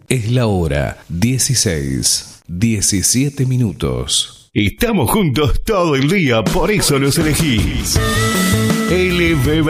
Es la hora 16:17. Estamos juntos todo el día, por eso los elegís. LB